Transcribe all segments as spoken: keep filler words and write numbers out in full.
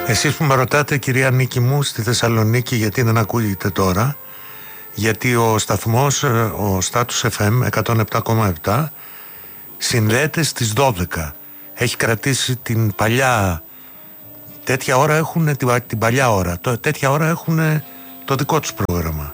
Εσείς που με ρωτάτε, κυρία Νίκη μου, στη Θεσσαλονίκη γιατί δεν ακούγεται τώρα, γιατί ο σταθμός, ο Status εφ εμ εκατόν επτά κόμμα επτά συνδέεται στις δώδεκα. Έχει κρατήσει την παλιά, τέτοια ώρα έχουν την, την παλιά ώρα, το, τέτοια ώρα έχουν το δικό τους πρόγραμμα.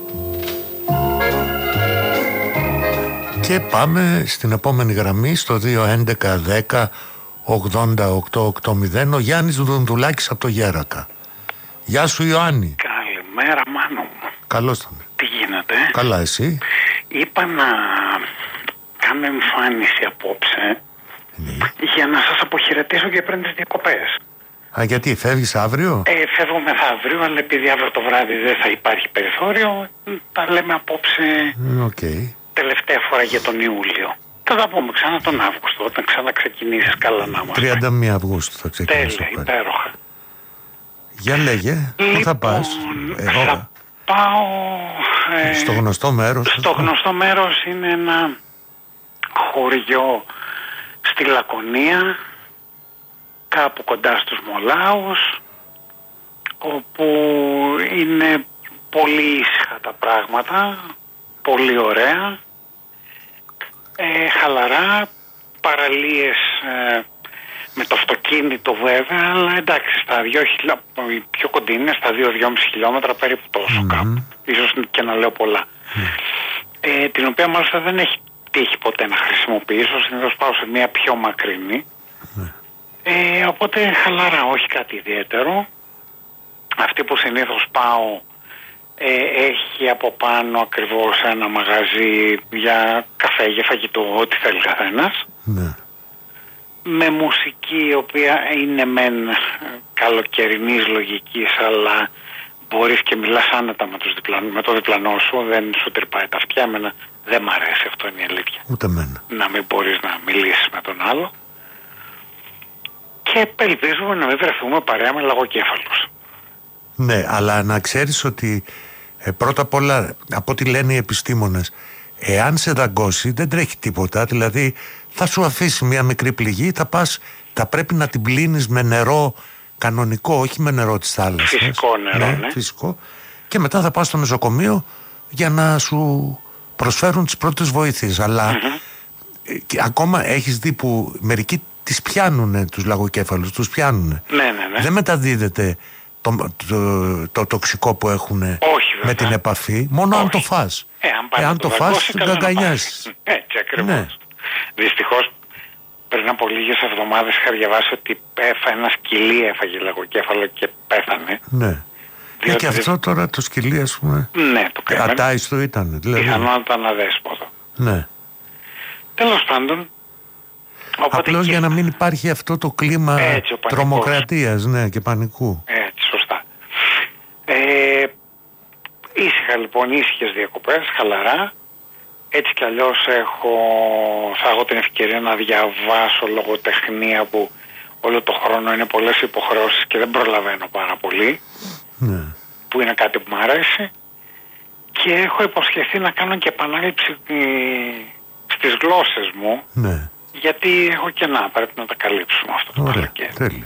Και πάμε στην επόμενη γραμμή, στο δύο έντεκα δέκα ογδόντα οκτώ ογδόντα. Ο Γιάννης Δουνδουλάκης από το Γέρακα. Γεια σου Ιωάννη. Καλημέρα Μάνο μου. Καλώς τον. Τι γίνεται? Καλά, εσύ? Είπα να κάνω εμφάνιση απόψε, ναι, για να σας αποχαιρετήσω και πριν τις διακοπές. Α, γιατί φεύγεις αύριο? Ε, φεύγω μεθαύριο, αλλά επειδή αύριο το βράδυ δεν θα υπάρχει περιθώριο, τα λέμε απόψε. Okay. Τελευταία φορά για τον Ιούλιο. Θα τα πούμε ξανά τον Αύγουστο, όταν ξαναξεκινήσεις καλά να μας. τριάντα μία Αυγούστου θα ξεκινήσω. Τέλεια, υπέροχα. Για λέγε, λοιπόν, πού θα πας? Εγώ θα πάω ε, στο γνωστό μέρος. Στο γνωστό μέρος είναι ένα χωριό στη Λακωνία, κάπου κοντά στους Μολάους, όπου είναι πολύ ήσυχα τα πράγματα, πολύ ωραία, ε, χαλαρά, παραλίες ε, με το αυτοκίνητο βέβαια, αλλά εντάξει, στα δύο χιλιά, πιο κοντινή είναι στα δύο με δυόμισι χιλιόμετρα περίπου τόσο, mm-hmm, κάπου, ίσως και να λέω πολλά, mm. ε, την οποία μάλιστα δεν έχει τύχει ποτέ να χρησιμοποιήσω, συνήθως πάω σε μια πιο μακρινή, mm. ε, οπότε χαλαρά, όχι κάτι ιδιαίτερο. Αυτή που συνήθως πάω ε, έχει από πάνω ακριβώς ένα μαγαζί για καφέ, για φαγητό, ό,τι θέλει καθένας, mm. με μουσική η οποία είναι μεν καλοκαιρινής λογικής, αλλά μπορείς και μιλάς άνετα με, τους διπλανό, με το διπλανό σου, δεν σου τρυπάει τα αυτιά. Εμένα δεν μ' αρέσει, αυτό είναι η αλήθεια. Ούτε μένα. Να μην μπορείς να μιλήσεις με τον άλλο. Και ελπίζουμε να μην βρεθούμε παρέα με λαγοκέφαλους. Ναι, αλλά να ξέρεις ότι ε, πρώτα απ' όλα, από ό,τι λένε οι επιστήμονες, εάν σε δαγκώσει δεν τρέχει τίποτα, δηλαδή θα σου αφήσει μια μικρή πληγή, θα πας, θα πρέπει να την πλύνεις με νερό κανονικό, όχι με νερό της θάλασσας. Φυσικό νερό, ναι, ναι. Φυσικό. Και μετά θα πας στο νοσοκομείο για να σου προσφέρουν τις πρώτες βοήθειες. Αλλά mm-hmm. και ακόμα έχεις δει που μερικοί τις πιάνουνε τους λαγοκέφαλους, τους πιάνουνε. Ναι, ναι, ναι. Δεν μεταδίδεται το, το, το, το τοξικό που έχουν με την επαφή, μόνο όχι. αν το φας. Ε, αν, ε, αν το, το φας, την καγκανιάσεις. Έτσι ακριβώς. Ναι. Δυστυχώς πριν από λίγες εβδομάδες είχα διαβάσει ότι ένα σκυλί έφαγε λαγοκέφαλο και πέθανε. Ναι. Διότι... Και αυτό τώρα το σκυλί, ας πούμε, ναι, το κρέμεν. Ατάιστο ήταν. Δηλαδή. Πιθανότατα αναδέσποτο. Ναι. Τέλος πάντων. Απλώς και... για να μην υπάρχει αυτό το κλίμα έτσι, τρομοκρατίας, ναι, και πανικού. Έτσι, σωστά. Ε, ήσυχα λοιπόν, ήσυχες διακοπές, χαλαρά. Έτσι κι αλλιώς έχω, θα έχω την ευκαιρία να διαβάσω λογοτεχνία που όλο το χρόνο είναι πολλές υποχρεώσεις και δεν προλαβαίνω πάρα πολύ, ναι, που είναι κάτι που μου αρέσει, και έχω υποσχεθεί να κάνω και επανάληψη στις γλώσσες μου, ναι, γιατί έχω κενά, πρέπει να τα καλύψουμε αυτό το καλοκαίρι.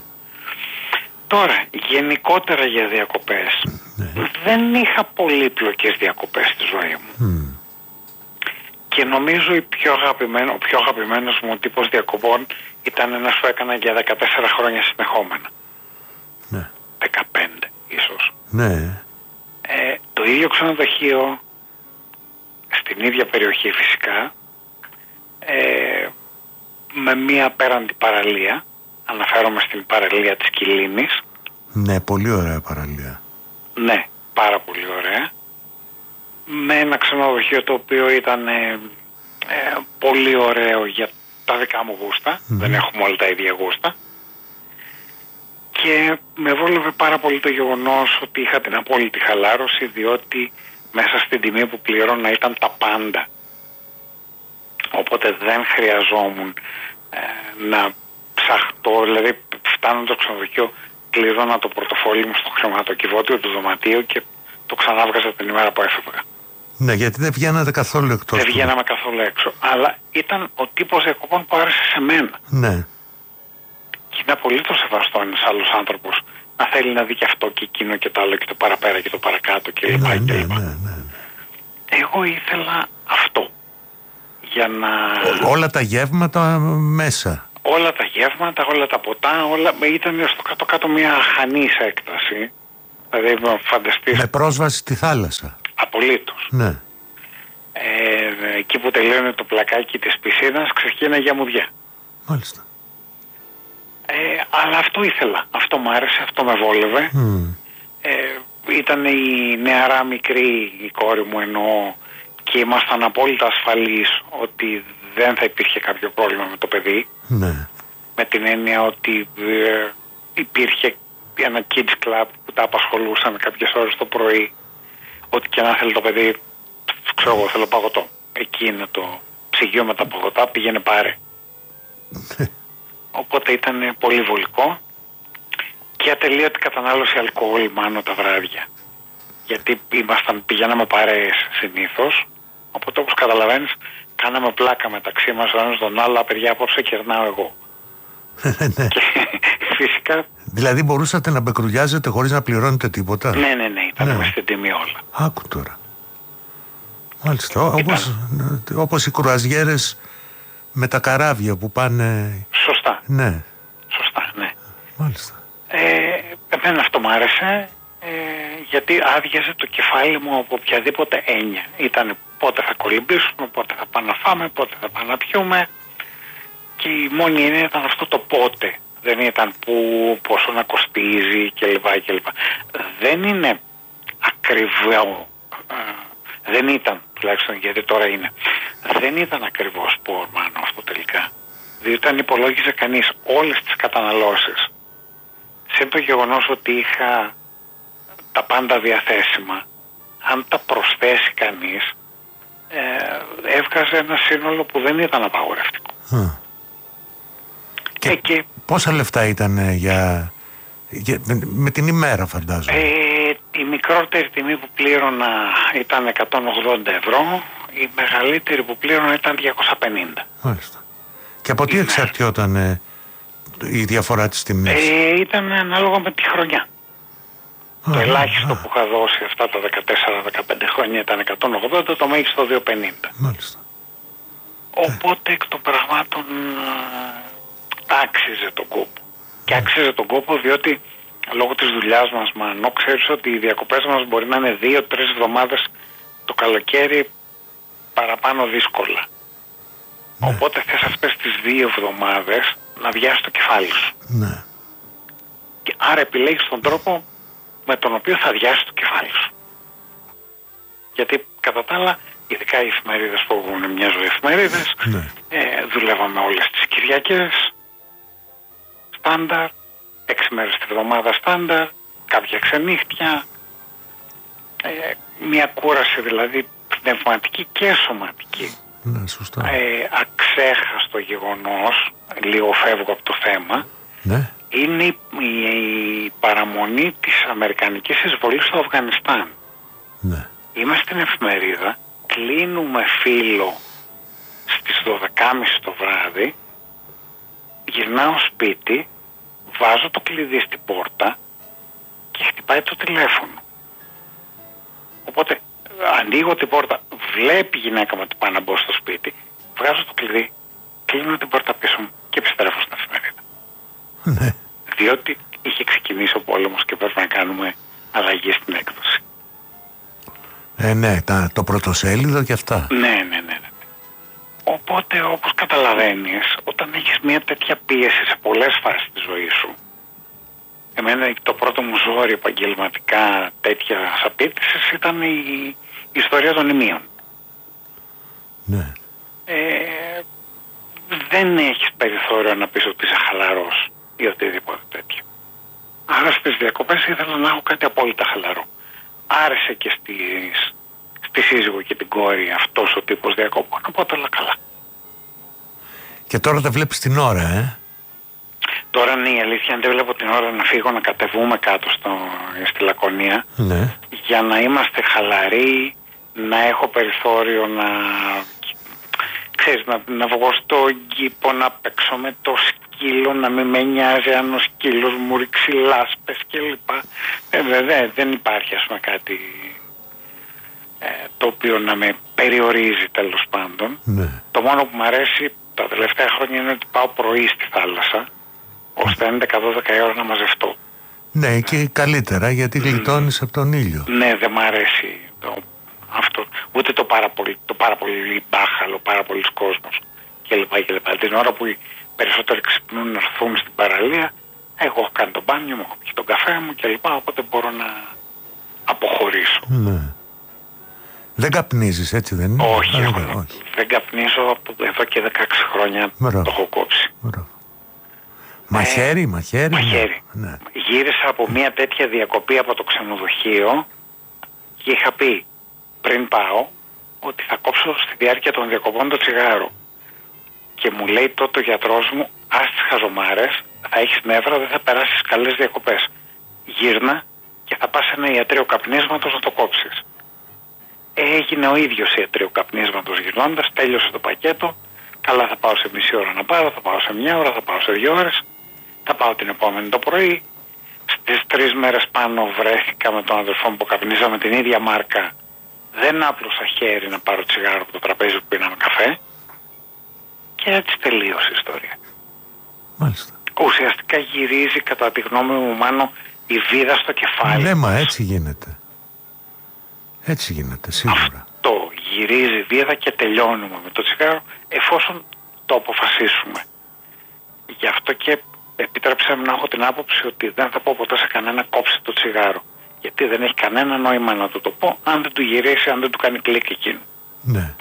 Τώρα, γενικότερα για διακοπές, ναι, δεν είχα πολύπλοκες διακοπές στη ζωή μου. Mm. Και νομίζω η πιο αγαπημένο, ο πιο αγαπημένος μου τύπος διακοπών ήταν ένας που έκανα για δεκατέσσερα χρόνια συνεχόμενα. Ναι. δεκαπέντε ίσως. Ναι. Ε, το ίδιο ξενοδοχείο, στην ίδια περιοχή φυσικά, ε, με μία απέραντη παραλία. Αναφέρομαι στην παραλία της Κιλίνης. Ναι, πολύ ωραία παραλία. Ναι, πάρα πολύ ωραία. Με ένα ξενοδοχείο το οποίο ήταν ε, ε, πολύ ωραίο για τα δικά μου γούστα. Mm-hmm. Δεν έχουμε όλα τα ίδια γούστα. Και με βόλευε πάρα πολύ το γεγονός ότι είχα την απόλυτη χαλάρωση, διότι μέσα στην τιμή που πληρώνα ήταν τα πάντα. Οπότε δεν χρειαζόμουν ε, να ψαχτώ, δηλαδή φτάνω το ξενοδοχείο, κλειδώνα το πορτοφόλι μου στο χρηματοκιβώτιο του δωματίου και το ξανάβγαζα την ημέρα που έφευγα. Ναι, γιατί δεν βγαίνατε καθόλου εκτός. Δεν βγαίναμε καθόλου έξω. Αλλά ήταν ο τύπος διακοπών που άρεσε σε μένα. Ναι. Και είναι απολύτως σεβαστό ένας άλλος άνθρωπος να θέλει να δει και αυτό και εκείνο και το άλλο και το παραπέρα και το παρακάτω και λοιπά Ναι, και ναι, λοιπά. ναι, ναι. Εγώ ήθελα αυτό. Για να... Όλα τα γεύματα μέσα. Όλα τα γεύματα, όλα τα ποτά, όλα ήταν στο κάτω-κάτω μια χανής έκταση. Δηλαδή φανταστείς... Με πρόσβαση στη θάλασσα. Απολύτως. Ναι. Ε, εκεί που τελειώνει το πλακάκι της πισίνας ξεκίναγε για μουδιά. Μάλιστα. Ε, αλλά αυτό ήθελα. Αυτό μου άρεσε, αυτό με βόλευε. Mm. Ε, ήταν η νεαρά μικρή η κόρη μου εννοώ και ήμασταν απόλυτα ασφαλείς ότι δεν θα υπήρχε κάποιο πρόβλημα με το παιδί. Ναι. Με την έννοια ότι ε, υπήρχε ένα kids club που τα απασχολούσαν κάποιες ώρες το πρωί. Ότι και να θέλει το παιδί, ξέρω εγώ, θέλω παγωτό. Εκεί είναι το ψυγείο με τα παγωτά, πήγαινε πάρε. Οπότε ήταν πολύ βολικό και ατελείωτη κατανάλωση αλκοόλ μάνο τα βράδια. Γιατί ήμασταν, πηγαίναμε παρέες συνήθως, οπότε όπως καταλαβαίνεις κάναμε πλάκα μεταξύ μας ο ένας τον άλλο, παιδιά απόψε κερνάω εγώ. Και φυσικά... Δηλαδή μπορούσατε να μπεκρουλιάζετε χωρίς να πληρώνετε τίποτα. Ναι, ναι, ναι, ήταν Ναι. μες στην τιμή όλα. Άκου τώρα. Μάλιστα, όπως, όπως οι κρουαζιέρες με τα καράβια που πάνε... Σωστά, Ναι, σωστά, ναι. μάλιστα. Ε, εμένα αυτό μου άρεσε, ε, γιατί άδειαζε το κεφάλι μου από οποιαδήποτε έννοια. Ήταν πότε θα κολυμπήσουμε, πότε θα πάμε να φάμε, πότε θα πάμε να πιούμε. Και η μόνη έννοια ήταν αυτό το πότε. Δεν ήταν που, πόσο να κοστίζει κλπ. κλπ. Δεν είναι ακριβό, ε, δεν ήταν τουλάχιστον γιατί τώρα είναι, δεν ήταν ακριβώς πόρμανο αυτό τελικά. Διότι όταν υπολόγιζε κανείς όλες τις καταναλώσεις, σε το γεγονός ότι είχα τα πάντα διαθέσιμα, αν τα προσθέσει κανείς, ε, έβγαζε ένα σύνολο που δεν ήταν απαγορευτικό. Α. Και, Ε, και πόσα λεφτά ήταν για, για, με, με την ημέρα φαντάζομαι. ε, η μικρότερη τιμή που πλήρωνα ήταν εκατόν ογδόντα ευρώ, η μεγαλύτερη που πλήρωνα ήταν διακόσια πενήντα. Μάλιστα. Και από τι εξαρτιόταν ε, η διαφορά της τιμής. Ε, ήταν ανάλογα με τη χρονιά. Α, Το α, ελάχιστο α. που είχα δώσει αυτά τα δεκατέσσερα δεκαπέντε χρόνια ήταν εκατόν ογδόντα, το μέγιστο διακόσια πενήντα. Μάλιστα. Οπότε εκ των πραγμάτων α, άξιζε τον κόπο. Και άξιζε τον κόπο διότι λόγω της δουλειάς μας, Μανώ, ξέρεις ότι οι διακοπές μας μπορεί να είναι δύο-τρεις εβδομάδες το καλοκαίρι παραπάνω δύσκολα. Ναι. Οπότε θες αυτές τις δύο εβδομάδες να βιάσεις το κεφάλι σου. Ναι. Και άρα επιλέγεις τον τρόπο με τον οποίο θα διάσεις το κεφάλι σου. Γιατί κατά τα άλλα, ειδικά οι εφημερίδες που έχουν μια ζωή εφημερίδες, Ναι. ε, δουλεύαμε όλες τις Κυριακές, στάνταρ, έξι μέρες τη βδομάδα στάνταρ, κάποια ξενύχτια, ε, μια κούραση δηλαδή πνευματική και σωματική. Ναι, σωστά. Ε, αξέχαστο γεγονός, λίγο φεύγω από το θέμα, Ναι. είναι η, η, η παραμονή της αμερικανικής εισβολής στο Αφγανιστάν. Ναι. Είμαι στην εφημερίδα, κλείνουμε φύλλο στις δώδεκα και μισή το βράδυ, γυρνάω σπίτι, βάζω το κλειδί στην πόρτα και χτυπάει το τηλέφωνο. Οπότε ανοίγω την πόρτα, βλέπει η γυναίκα μου ότι πάει να μπω στο σπίτι, βγάζω το κλειδί, κλείνω την πόρτα πίσω μου και επιστρέφω στην εφημερίδα. Ναι. Διότι είχε ξεκινήσει ο πόλεμος και πρέπει να κάνουμε αλλαγή στην έκδοση. Ε, ναι, τα, το πρωτοσέλιδο και αυτά. Ναι, ναι, ναι, ναι. Οπότε όπως καταλαβαίνεις, όταν έχεις μια τέτοια πίεση σε πολλές φάσεις της ζωής σου, εμένα το πρώτο μου ζόρι επαγγελματικά τέτοια απίτησης ήταν η, η ιστορία των ημείων. Ναι. Ε, δεν έχεις περιθώριο να πεις ότι είσαι χαλαρός ή οτιδήποτε τέτοιο. Άρα στις διακοπές ήθελα να έχω κάτι απόλυτα χαλαρό. Άρεσε και στις, στη σύζυγο και την κόρη αυτός ο τύπος διακοπών, οπότε όλα καλά. Και τώρα τα βλέπεις την ώρα, ε. Τώρα είναι η αλήθεια, δεν βλέπω την ώρα να φύγω να κατεβούμε κάτω στο, στη Λακωνία, Ναι. για να είμαστε χαλαροί, να έχω περιθώριο να, ξέρεις, να, να βγω στον κήπο, να παίξω με το σκύλο, να μην με νοιάζει αν ο σκύλος μου ρίξει λάσπες κλπ. Ε, βέβαια δεν υπάρχει ας πούμε κάτι ε, το οποίο να με περιορίζει τέλος πάντων. Ναι. Το μόνο που μου αρέσει τα τελευταία χρόνια είναι ότι πάω πρωί στη θάλασσα, ώστε έντεκα δώδεκα η ώρα να μαζευτώ. Ναι, και καλύτερα γιατί γλιτώνεις mm. από τον ήλιο. Ναι, δεν μ' αρέσει το, αυτό. Ούτε το πάρα πολύ, το πάρα πολύ μπάχαλο, πάρα πολλοί κόσμος κλπ. Την ώρα που οι περισσότεροι ξυπνούν να έρθουν στην παραλία, εγώ έχω κάνει τον μπάνιο μου, έχω πιει τον καφέ μου κλπ. Οπότε μπορώ να αποχωρήσω. Ναι. Δεν καπνίζεις, έτσι δεν είναι? Όχι, Α, έχω, δεν, όχι. δεν καπνίζω από εδώ και δεκαέξι χρόνια. Μπράβο. Το έχω κόψει. Μπράβο. Μαχαίρι, ε, μαχαίρι. Μαχαίρι. Ναι. Γύρισα από μια τέτοια διακοπή από το ξενοδοχείο και είχα πει πριν πάω ότι θα κόψω στη διάρκεια των διακοπών το τσιγάρο. Και μου λέει τότε ο γιατρός μου, ας τις χαζομάρες, θα έχεις νεύρα, δεν θα περάσεις καλές διακοπές. Γύρνα και θα πας σε ένα ιατρείο καπνίσματος να το κόψεις. Έγινε ο ίδιος ιατρείο καπνίσματος γυρνώντας, τέλειωσε το πακέτο. Καλά, θα πάω σε μισή ώρα να πάρω, θα πάω σε μια ώρα, θα πάω σε δύο ώρες. Θα πάω την επόμενη το πρωί. Στις τρεις μέρες πάνω βρέθηκα με τον αδερφό μου που καπνίζαμε την ίδια μάρκα. Δεν άπλωσα χέρι να πάρω τσιγάρο από το τραπέζι που πίναμε καφέ. Και έτσι τελείωσε η ιστορία. Μάλιστα. Ουσιαστικά γυρίζει κατά τη γνώμη μου Μάνο η βίδα στο κεφάλι. Ναι, μα έτσι γίνεται. Έτσι γίνεται, σίγουρα. Αυτό γυρίζει η βίδα και τελειώνουμε με το τσιγάρο εφόσον το αποφασίσουμε. Γι' αυτό και επιτρέψτε μου να έχω την άποψη ότι δεν θα πω ποτέ σε κανένα κόψε το τσιγάρο. Γιατί δεν έχει κανένα νόημα να του το πω αν δεν του γυρίσει, αν δεν του κάνει κλικ εκείνο. Ναι.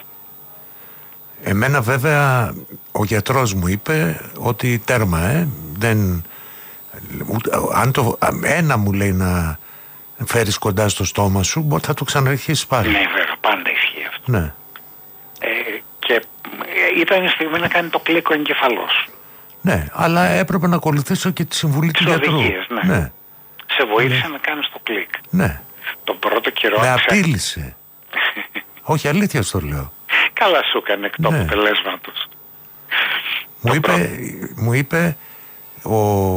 Εμένα βέβαια ο γιατρός μου είπε ότι τέρμα, ε, δεν, αν το, ένα μου λέει να φέρεις κοντά στο στόμα σου, θα το ξαναρχίσεις πάλι. Ναι βέβαια, πάντα ισχύει αυτό. Ναι. Ε, και ήταν η στιγμή να κάνει το κλικ ο εγκεφαλός. Ναι, αλλά έπρεπε να ακολουθήσω και τη συμβουλή του γιατρού. Ναι. Ναι. Σε βοήθησε ναι. να κάνεις το κλικ. Ναι. Τον πρώτο καιρό... Με απείλησε. Όχι, αλήθεια στο λέω. Καλά σου έκανε εκ του ναι. αποτελέσματος. Μου είπε, μου είπε ο,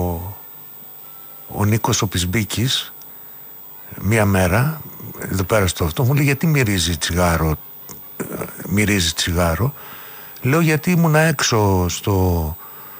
ο Νίκος ο Πισμπίκης μία μέρα, εδώ πέρα στο αυτό, μου λέει γιατί μυρίζει τσιγάρο, μυρίζει τσιγάρο. Λέω γιατί ήμουνα έξω στο,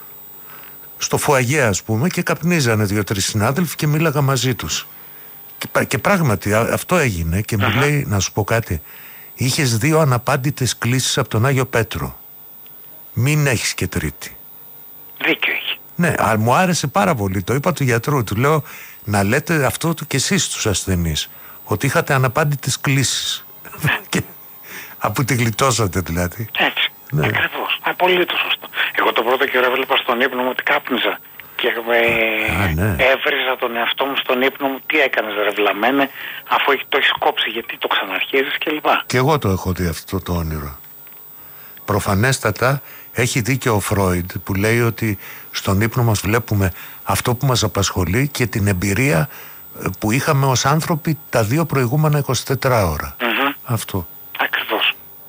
στο φουαγέ ας πούμε και καπνίζανε δύο-τρεις συνάδελφοι και μίλαγα μαζί τους. Και, και πράγματι αυτό έγινε και μου uh-huh. λέει να σου πω κάτι. Είχες δύο αναπάντητες κλήσεις από τον Άγιο Πέτρο. Μην έχεις και τρίτη. Δίκιο έχει. Ναι, αλλά μου άρεσε πάρα πολύ. Το είπα του γιατρού. Του λέω να λέτε αυτό του και εσείς τους ασθενείς. Ότι είχατε αναπάντητες κλήσεις. Και από τη γλιτώσατε δηλαδή. Έτσι. Ναι. Ακριβώς. Απολύτως σωστό. Εγώ το πρώτο καιρό έβλεπα στον ύπνο μου ότι κάπνιζα. Και ε, ναι. έβριζα τον εαυτό μου στον ύπνο μου. Τι έκανες ρε βλαμένε, αφού το έχεις κόψει, γιατί το ξαναρχίζεις κλπ. Και εγώ το έχω δει αυτό το όνειρο. Προφανέστατα έχει δίκιο ο Φρόιντ που λέει ότι στον ύπνο μας βλέπουμε αυτό που μας απασχολεί και την εμπειρία που είχαμε ως άνθρωποι τα δύο προηγούμενα εικοσιτέσσερις ώρα. Mm-hmm. Αυτό. Ακριβώς.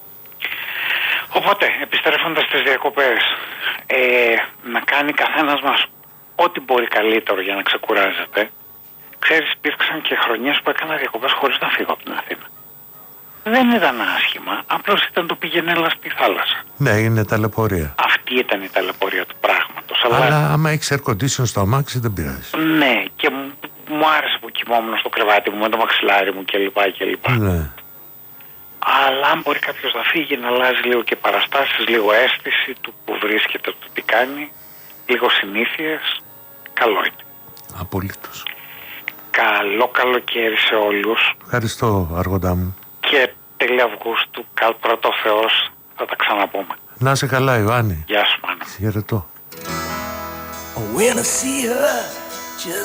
Οπότε, επιστρέφοντας στις διακοπές, ε, να κάνει καθένας μας ό,τι μπορεί καλύτερο για να ξεκουράζεται. Ξέρεις, υπήρξαν και χρονιές που έκανα διακοπές χωρίς να φύγω από την Αθήνα. Δεν ήταν άσχημα, απλώς ήταν το πηγενέλα στη θάλασσα. Ναι, είναι ταλαιπωρία. Αυτή ήταν η ταλαιπωρία του πράγματος. Αλλά, αλλά άμα έχεις air condition στο αμάξι δεν πειράζει. Ναι, και μου, μου άρεσε που κοιμόμουν στο κρεβάτι μου με το μαξιλάρι μου κλπ. κλπ. Ναι. Αλλά αν μπορεί κάποιος να φύγει, να αλλάζει λίγο και παραστάσεις, λίγο αίσθηση του που βρίσκεται, του τι κάνει, λίγο συνήθειες, καλό είναι. Απολύτως. Καλό καλοκαίρι σε όλους. Ευχαριστώ Αργοντά μου. Και τέλη Αυγούστου, καλ πρώτο Θεός, θα τα ξαναπούμε. Να είσαι καλά Ιωάννη. Γεια σου Μάνο. Χαιρετώ.